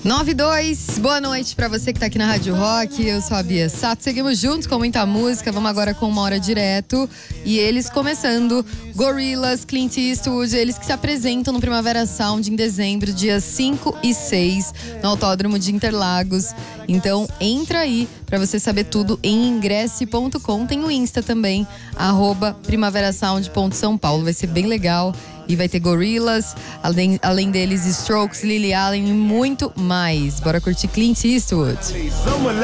9-2, boa noite pra você que tá aqui na Rádio Rock. Eu sou a Bia Sato, seguimos juntos com muita música. Vamos agora com 1 hora direto. E eles começando, Gorillaz, Clint Eastwood, eles que se apresentam no Primavera Sound em dezembro, dias 5 e 6, no Autódromo de Interlagos. Então entra aí pra você saber tudo em ingresse.com. Tem o Insta também, @primaverasound.são-paulo. Vai ser bem legal. E vai ter Gorillaz, além deles, Strokes, Lily Allen e muito mais. Bora curtir Clint Eastwood.